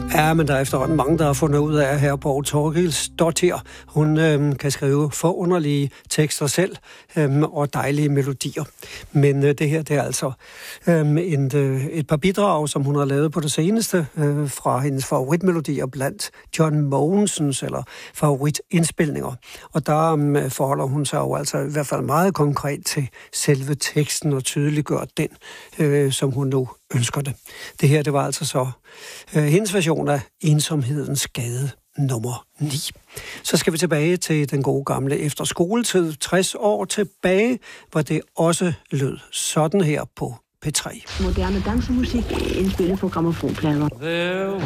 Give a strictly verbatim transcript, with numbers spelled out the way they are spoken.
Ja, men der er efterhånden mange, der har fundet ud af, at her Borg Thorkildsdottir, hun øhm, kan skrive forunderlige tekster selv øhm, og dejlige melodier. Men øh, det her, det er altså øhm, en, øh, et par bidrag, som hun har lavet på det seneste øh, fra hendes favoritmelodier blandt John Mogensens eller favoritindspilninger. Og der øhm, forholder hun sig jo altså i hvert fald meget konkret til selve teksten og tydeliggør den, øh, som hun nu ønsker det. Det her, det var altså så øh, hendes version af Ensomhedens Gade nummer ni. Så skal vi tilbage til den gode gamle efterskoletid. tres år tilbage, hvor det også lød sådan her på P tre. Moderne dansemusik indspillet på grammofonplader. There